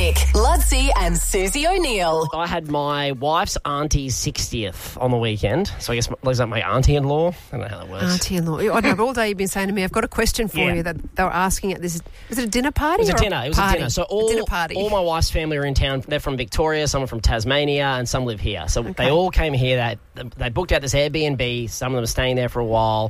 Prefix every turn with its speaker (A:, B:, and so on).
A: Nick, Ludsey and Susie O'Neill.
B: I had my wife's auntie's 60th on the weekend. So I guess is that my auntie-in-law? I don't know how that works.
C: Auntie-in-law. I don't know, but all day you've been saying to me, I've got a question for you that they were asking at this. Was it a dinner party?
B: It was a dinner. It was a dinner. So
C: dinner party.
B: All my wife's family are in town. They're from Victoria, some are from Tasmania, and some live here. So they all came here. They booked out this Airbnb. Some of them are staying there for a while.